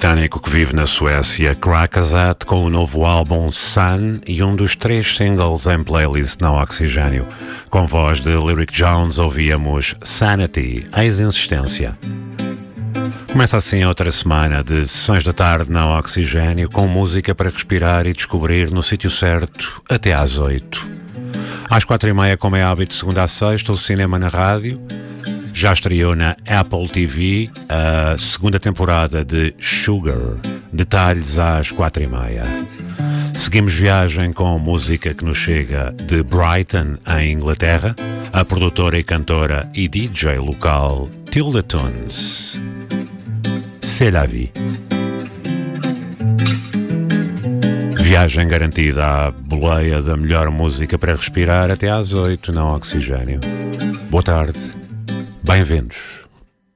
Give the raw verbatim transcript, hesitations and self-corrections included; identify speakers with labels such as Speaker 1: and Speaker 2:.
Speaker 1: britânico que vive na Suécia, Crackazat, com o novo álbum Sun e um dos três singles em playlist na Oxigênio. Com voz de Lyric Jones ouvíamos Sanity, ex-insistência. Começa assim outra semana de sessões da tarde na Oxigênio, com música para respirar e descobrir no sítio certo até às oito. Às quatro e meia, como é hábito, segunda a sexta, o cinema na rádio. Já estreou na Apple T V a segunda temporada de Sugar. Detalhes às quatro e meia. Seguimos viagem com música que nos chega de Brighton, em Inglaterra. A produtora e cantora e D J local Tilda Tunes. C'est la vie. Viagem garantida à boleia da melhor música para respirar até às oito, não oxigênio. Boa tarde. Bem-vindos.